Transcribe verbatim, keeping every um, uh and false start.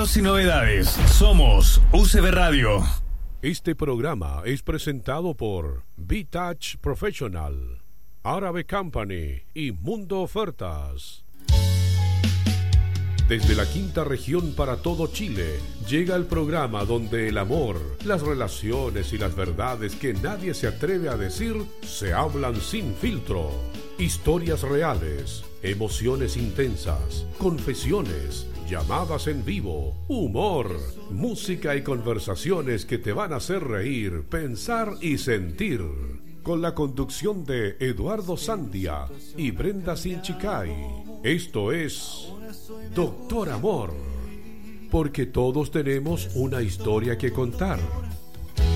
Estrenos y novedades. Somos U C B Radio. Este programa es presentado por V-Touch Professional, Árabe Company y Mundo Ofertas. Desde la quinta región para todo Chile, llega el programa donde el amor, las relaciones y las verdades que nadie se atreve a decir se hablan sin filtro. Historias reales, emociones intensas, confesiones, llamadas en vivo, humor, música y conversaciones que te van a hacer reír, pensar y sentir. Con la conducción de Eduardo Sandia y Brenda Sinchicay. Esto es Doctor Amor, porque todos tenemos una historia que contar.